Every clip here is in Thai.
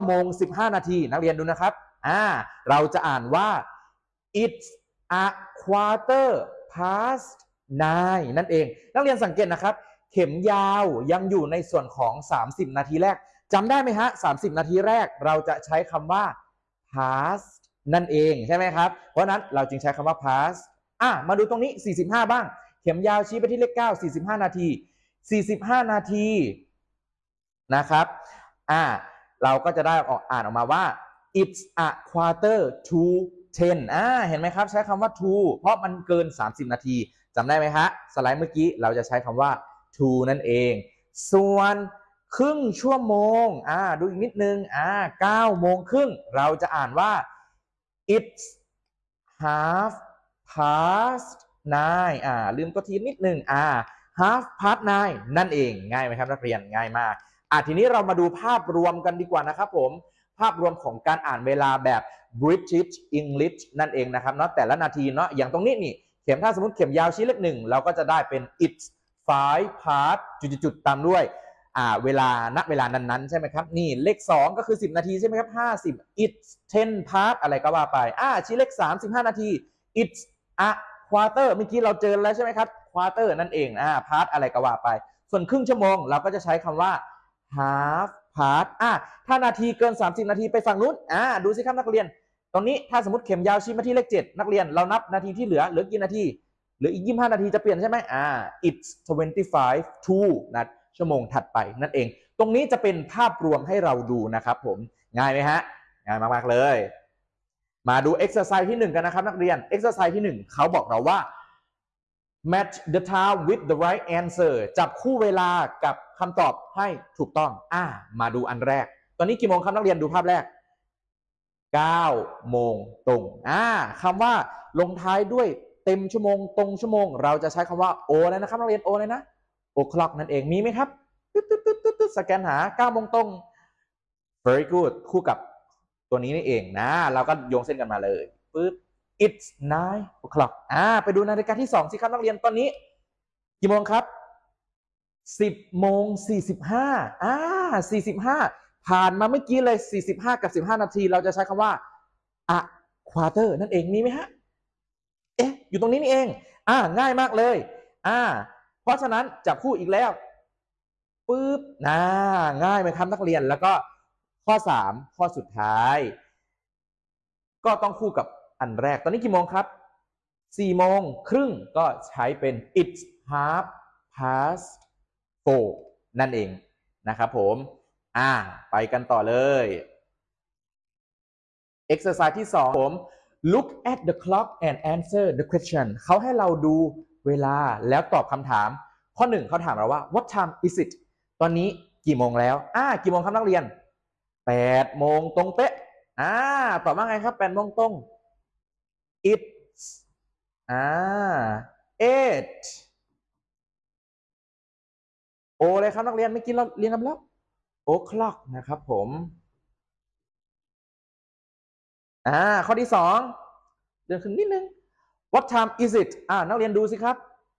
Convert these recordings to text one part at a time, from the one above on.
โมง15 นาทีนักเรียนดูนะครับเราจะอ่านว่า it's a quarter past 9นั่นเองนักเรียนสังเกตนะครับเข็มยาวยังอยู่ในส่วนของ30 นาทีแรกจำได้ไหมฮะ30 นาทีแรกเราจะใช้คำว่า past นั่นเองใช่ไหมครับเพราะนั้นเราจึงใช้คำว่า past มาดูตรงนี้45บ้างเข็มยาวชี้ไปที่เลข9 45 นาที45 นาทีนะครับเราก็จะได้อ่านออกมาว่า it's a quarter to 10เห็นไหมครับใช้คำว่า to เพราะมันเกิน30 นาทีจำได้ไหมฮะสไลด์เมื่อกี้เราจะใช้คำว่า to นั่นเองส่วนครึ่งชั่วโมงดูอีกนิดนึง9 โมงครึ่งเราจะอ่านว่า it's half past 9ลืมตัวทีนิดนึงhalf past 9นั่นเองง่ายไหมครับนักเรียนง่ายมากทีนี้เรามาดูภาพรวมกันดีกว่านะครับผมภาพรวมของการอ่านเวลาแบบ British English นั่นเองนะครับเนาะแต่ละนาทีเนาะอย่างตรงนี้นี่เข็มถ้าสมมติเข็มยาวชี้เลข1เราก็จะได้เป็น it's 5 past จุดๆตามด้วยเวลาณเวลานั้นๆใช่ไหมครับนี่เลข2ก็คือ10 นาทีใช่ไหมครับ50 it's 10 past อะไรก็ว่าไปชี้เลข3 15 นาที it's a quarter เมื่อกี้เราเจอแล้วใช่ไหมครับ quarter นั่นเองpast อะไรก็ว่าไปส่วนครึ่งชั่วโมงเราก็จะใช้คำว่า half past ถ้านาทีเกิน30 นาทีไปฝั่งนู้นดูสิครับนักเรียนตรงนี้ถ้าสมมติเข็มยาวชี้มาที่เลข7นักเรียนเรานับนาทีที่เหลือกี่นาทีเหลืออีก25 นาทีจะเปลี่ยนใช่ไหมit's 25 to นะชั่วโมงถัดไปนั่นเองตรงนี้จะเป็นภาพรวมให้เราดูนะครับผมง่ายไหมฮะง่ายมากๆเลยมาดู exercise ที่1กันนะครับนักเรียน exercise ที่1เขาบอกเราว่า match the time with the right answer จับคู่เวลากับคำตอบให้ถูกต้องมาดูอันแรกตอนนี้กี่โมงครับนักเรียนดูภาพแรก9 โมงตรงคำว่าลงท้ายด้วยเต็มชั่วโมงตรงชั่วโมงเราจะใช้คำว่า o เลยนะครับนักเรียน o เลยนะ o'clock นั่นเองมีไหมครับสแกนหา9 โมงตรง very good คู่กับตัวนี้นี่เองนะเราก็โยงเส้นกันมาเลยปึ๊บ it's 9 o'clock ไปดูนาฬิกาที่2สิครับนักเรียนตอนนี้กี่โมงครับ10 โมง 45 45ผ่านมาเมื่อกี้เลย45กับ15 นาทีเราจะใช้คำว่า a quarter นั่นเองมีไหมฮะอยู่ตรงนี้นี่เองง่ายมากเลยเพราะฉะนั้นจับคู่อีกแล้วปึ๊บง่ายไหมครับนักเรียนแล้วก็ข้อ3ข้อสุดท้ายก็ต้องคู่กับอันแรกตอนนี้กี่โมงครับ4 โมงครึ่งก็ใช้เป็น it's half past 4นั่นเองนะครับผมไปกันต่อเลย exercise ที่2ผม look at the clock and answer the question เขาให้เราดูเวลาแล้วตอบคำถามข้อ1เขาถามเราว่า what time is it ตอนนี้กี่โมงแล้วกี่โมงครับนักเรียน8 โมงตรงเป๊ะตอบว่าไงครับ8 โมงตรง it's 8 โอเลยครับนักเรียนเมื่อกี้เราเรียนกันแล้ว o'clock นะครับผมข้อที่2เดินขึ้นนิดนึง what time is it นักเรียนดูสิครับ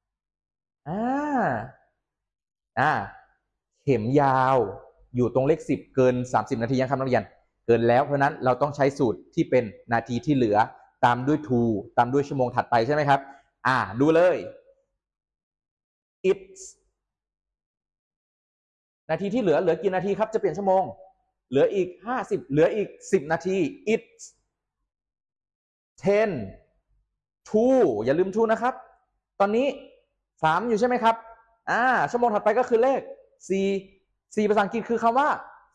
เข็มยาวอยู่ตรงเลข10เกิน30 นาทียังครับนักเรียนเกินแล้วเพราะนั้นเราต้องใช้สูตรที่เป็นนาทีที่เหลือตามด้วย to ตามด้วยชั่วโมงถัดไปใช่ไหมครับดูเลย it's นาทีที่เหลือกี่นาทีครับจะเปลี่ยนชั่วโมงเหลืออีก50เหลืออีก10 นาที it's 10 to อย่าลืม to นะครับตอนนี้3อยู่ใช่ไหมครับชั่วโมงถัดไปก็คือเลข4ภาษาอังกฤษคือคำว่า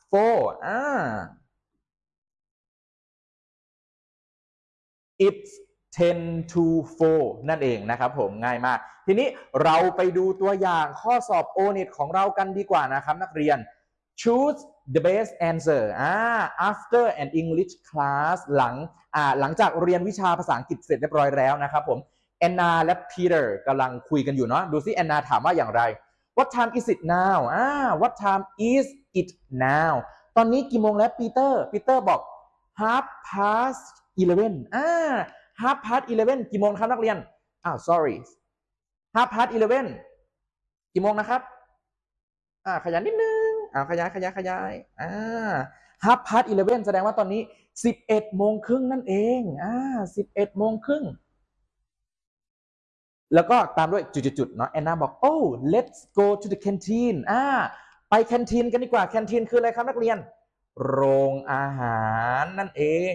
4it's 10 to 4นั่นเองนะครับผมง่ายมากทีนี้เราไปดูตัวอย่างข้อสอบ O-NET ของเรากันดีกว่านะครับนักเรียน choose the best answer after an English class หลังจากเรียนวิชาภาษาอังกฤษเสร็จเรียบร้อยแล้วนะครับผมแอนนาและพีเตอร์กำลังคุยกันอยู่เนาะดูซิแอนนาถามว่าอย่างไร What time is it now What time is it now ตอนนี้กี่โมงแล้วปีเตอร์บอก half past 11half past 11กี่โมงครับนักเรียนsorry half past 11กี่โมงนะครับขยันนิดนึงขยาย 11:30 แสดงว่าตอนนี้11:30นั่นเอง11:30แล้วก็ตามด้วยจุดๆเนาะแอนนาบอก oh let's go to the canteen ไปแคนทีนกันดีกว่าแคนทีนคืออะไรครับนักเรียนโรงอาหารนั่นเอง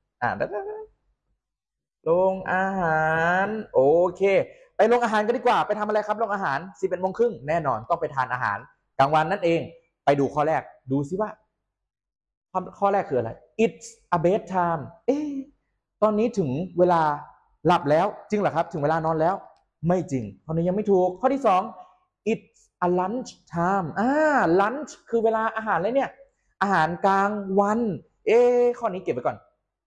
โรงอาหารโอเคไปโรงอาหารกันดีกว่าไปทำอะไรครับโรงอาหาร11:30แน่นอนต้องไปทานอาหารกลางวันนั่นเองไปดูข้อแรกดูซิว่าข้อแรกคืออะไร it's a bedtime ตอนนี้ถึงเวลาหลับแล้วจริงเหรอครับถึงเวลานอนแล้วไม่จริงข้อนี้ยังไม่ถูกข้อที่สอง it's a lunch time lunch คือเวลาอาหารเลยเนี่ยอาหารกลางวันข้อนี้เก็บไว้ก่อน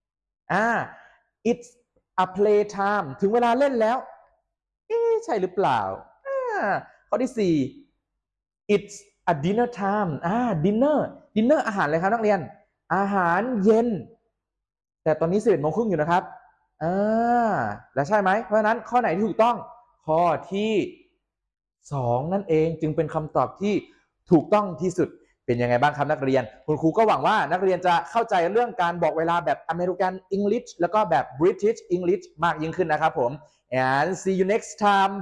it's a play time ถึงเวลาเล่นแล้วใช่หรือเปล่าข้อที่สี่ it's a dinner time dinner อาหารอะไรครับนักเรียนอาหารเย็นแต่ตอนนี้11:30อยู่นะครับแล้วใช่ไหมเพราะฉะนั้นข้อไหนที่ถูกต้องข้อที่2นั่นเองจึงเป็นคำตอบที่ถูกต้องที่สุดเป็นยังไงบ้างครับนักเรียนคุณครูก็หวังว่านักเรียนจะเข้าใจเรื่องการบอกเวลาแบบ American English แล้วก็แบบ British English มากยิ่งขึ้นนะครับผม and see you next time